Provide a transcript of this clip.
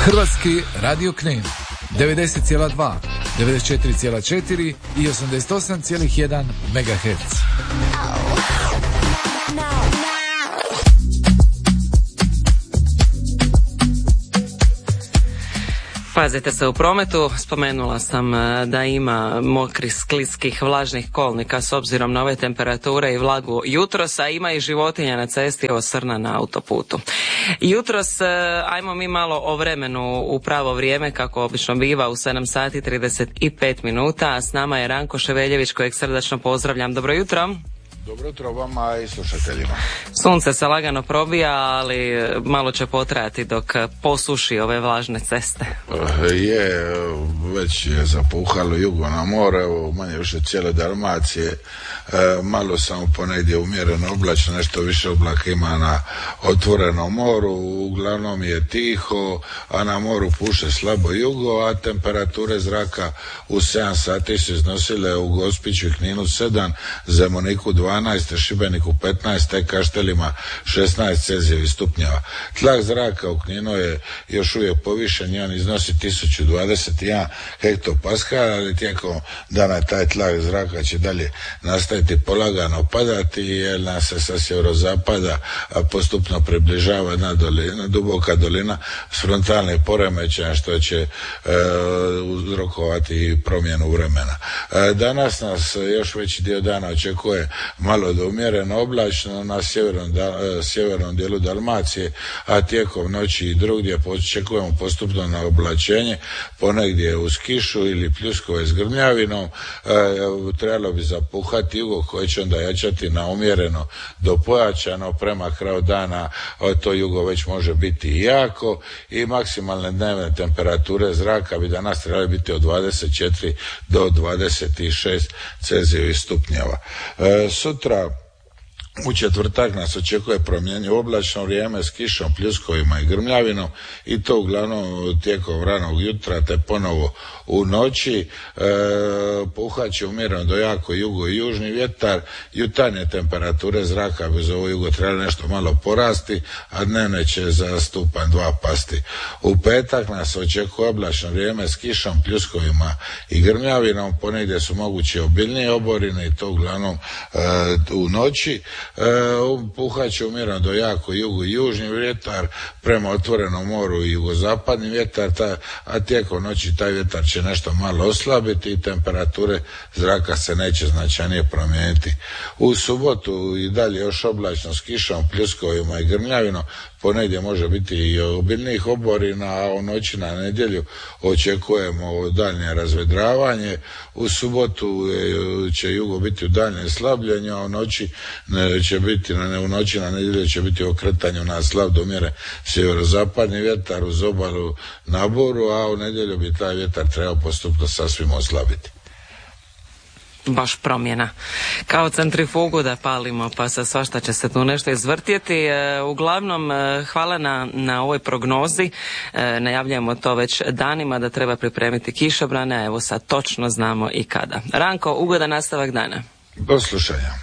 Hrvatski radio Knin 90,2, 94,4 i 88,1 MHz. Pazite se u prometu, spomenula sam da ima mokrih, skliskih, vlažnih kolnika s obzirom na ove temperature i vlagu jutros, a ima i životinja na cesti, evo srna na autoputu. Jutros, ajmo mi malo o vremenu u pravo vrijeme, kako obično biva u 7 sati 35 minuta, a s nama je Ranko Ševeljević, kojeg srdačno pozdravljam. Dobro jutro. Dobro jutro vama i slušateljima. Sunce se lagano probija, ali malo će potrajati dok posuši ove vlažne ceste. Već je zapuhalo jugo na more, manje više cijele Dalmacije. Malo samo ponegdje umjereno oblačno, nešto više oblaka ima na otvorenom moru, uglavnom je tiho, a na moru puše slabo jugo, a temperature zraka u 7 sati su iznosile u Gospiću i Kninu 7, Zemuniku 12, Šibeniku 15, te Kaštelima 16 Celzijevih stupnjeva. Tlak zraka u Kninu je još uvijek povišen i on iznosi 1021 hektopaskal, ali tijekom dana taj tlak zraka će dalje nastaviti polagano padati, jer nas se sa sjeverozapada postupno približava jedna dolina, duboka dolina s frontalnim poremećajem, što će uzrokovati promjenu vremena. Danas nas još veći dio dana očekuje malo do umjereno oblačno na sjevernom dijelu Dalmacije, a tijekom noći i drugdje očekujemo postupno na oblačenje, ponegdje uz kišu ili pljuskove s grmljavinom. Trebalo bi zapuhati jugo koje će onda jačati na umjereno do pojačano. Prema kraju dana to jugo već može biti i jako, i maksimalne dnevne temperature zraka bi danas trebali biti od 24 do 26 Celzijevih stupnjeva. Sutra u četvrtak nas očekuje promjenjivo oblačno vrijeme s kišom, pljuskovima i grmljavinom, i to uglavnom tijekom ranog jutra te ponovo u noći. Puhat će umjereno do jako jugo i južni vjetar. Jutarnje temperature zraka bez ovo jugo trebali nešto malo porasti, a dnevne će za stupanj 2 pasti. U petak nas očekuje oblačno vrijeme s kišom, pljuskovima i grmljavinom, ponegdje su moguće obilnije oborine i to uglavnom u noći. Puhat će umjereno do jako jugo i južni vjetar, prema otvorenom moru i jugozapadni vjetar, a tijekom noći taj vjetar će nešto malo oslabiti i temperature zraka se neće značajnije promijeniti. U subotu i dalje još oblačno s kišom, pljuskovima i grmljavinom, ponegdje može biti i obilnih oborina, a u noći na nedjelju očekujemo daljnje razvedravanje. U subotu će jugo biti u daljnjem slabljenju, a u noći na nedjelju će biti okretanju na slab do mjere sjeverozapadni vjetar uz obalu na Boru, a u nedjelju bi taj vjetar trebao postupno sasvim oslabiti. Baš promjena. Kao centrifugu da palimo, pa se svašta će se tu nešto izvrtjeti. Uglavnom, hvala na ovoj prognozi. Najavljujemo to već danima da treba pripremiti kišobrane, a evo sad točno znamo i kada. Ranko, ugodan nastavak dana. Do slušanja.